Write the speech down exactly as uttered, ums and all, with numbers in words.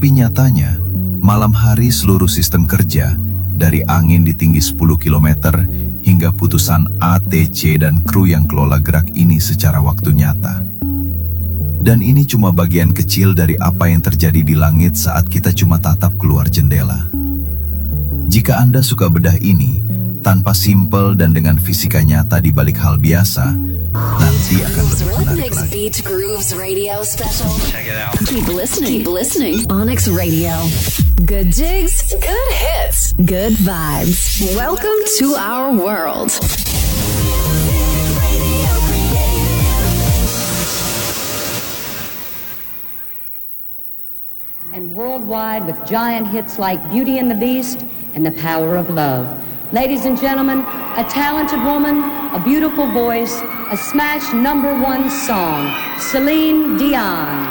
Tapi nyatanya, malam hari seluruh sistem kerja, dari angin di tinggi sepuluh kilometer hingga putusan A T C dan kru yang kelola gerak ini secara waktu nyata. Dan ini cuma bagian kecil dari apa yang terjadi di langit saat kita cuma tatap keluar jendela. Jika Anda suka bedah ini, tanpa simpel dan dengan fisika nyata di balik hal biasa, nanti akan lebih menarik lagi. Beats Grooves Radio Special. Check it out. Keep listening. Keep listening. Onyx Radio. Good jigs. Good hits. Good vibes. Welcome to our world. And worldwide with giant hits like Beauty and the Beast and The Power of Love. Ladies and gentlemen, a talented woman, a beautiful voice, a smash number one song, Celine Dion.